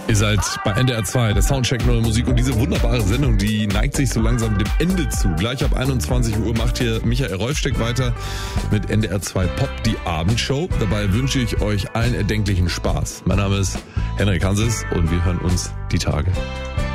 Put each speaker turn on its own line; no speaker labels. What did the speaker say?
Ihr seid bei NDR 2, der Soundcheck Neue Musik, und diese wunderbare Sendung, die neigt sich so langsam dem Ende zu. Gleich ab 21 Uhr macht hier Michael Rolfsteck weiter mit NDR 2 Pop, die Abendshow. Dabei wünsche ich euch allen erdenklichen Spaß. Mein Name ist Henrik Hanses und wir hören uns die Tage.